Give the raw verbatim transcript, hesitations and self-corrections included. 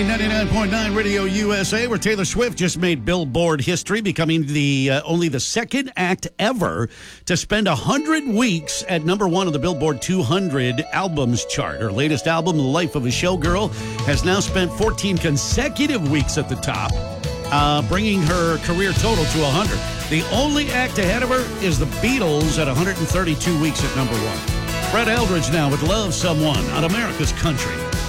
ninety-nine point nine Radio U S A, where Taylor Swift just made Billboard history, becoming the uh, only the second act ever to spend one hundred weeks at number one on the Billboard two hundred albums chart. Her latest album, The Life of a Showgirl, has now spent fourteen consecutive weeks at the top, uh, bringing her career total to one hundred. The only act ahead of her is the Beatles at one hundred thirty-two weeks at number one. Brett Eldridge now with Love Someone on America's Country.